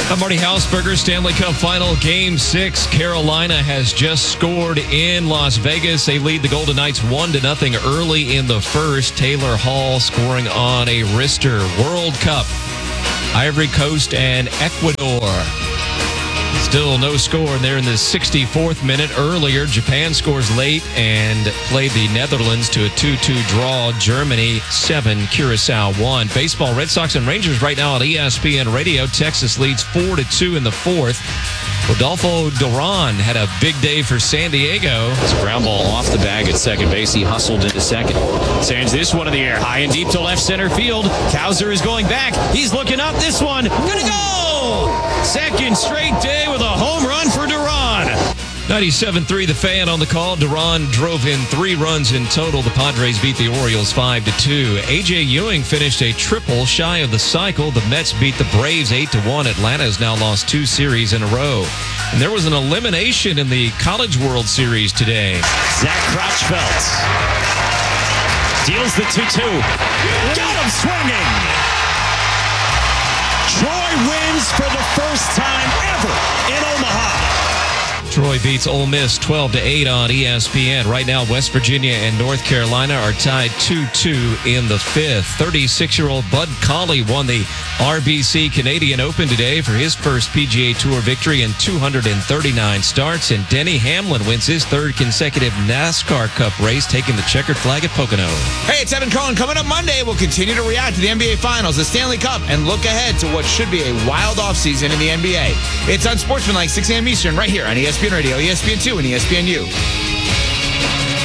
I'm Marty Hausberger. Stanley Cup Final Game 6. Carolina has just scored in Las Vegas. They lead the Golden Knights 1-0 early in the first. Taylor Hall scoring on a wrister. World Cup. Ivory Coast and Ecuador. Still no score. They're in the 64th minute. Earlier, Japan scores late and played the Netherlands to a 2-2 draw. Germany 7, Curacao 1. Baseball, Red Sox and Rangers right now on ESPN Radio. Texas leads 4-2 in the fourth. Rodolfo Duran had a big day for San Diego. It's a ground ball off the bag at second base. He hustled into second. Sends this one in the air. High and deep to left center field. Kowser is going back. He's looking up. This one. Gonna go! Second straight day with a home run for Duran. 97.3 The Fan on the call. Duran drove in 3 runs in total. The Padres beat the Orioles 5-2. A.J. Ewing finished a triple shy of the cycle. The Mets beat the Braves 8-1. Atlanta has now lost 2 series in a row. And there was an elimination in the College World Series today. Zach Crotchfeld deals the 2-2. Got him swinging. Troy wins for the first time ever in Omaha. Troy beats Ole Miss 12-8 on ESPN. Right now, West Virginia and North Carolina are tied 2-2 in the fifth. 36-year-old Bud Cauley won the RBC Canadian Open today for his first PGA Tour victory in 239 starts. And Denny Hamlin wins his 3rd consecutive NASCAR Cup race, taking the checkered flag at Pocono. Hey, it's Evan Cohen. Coming up Monday, we'll continue to react to the NBA Finals, the Stanley Cup, and look ahead to what should be a wild offseason in the NBA. It's Unsportsmanlike, 6 a.m. Eastern, right here on ESPN Radio, ESPN2, and ESPNU.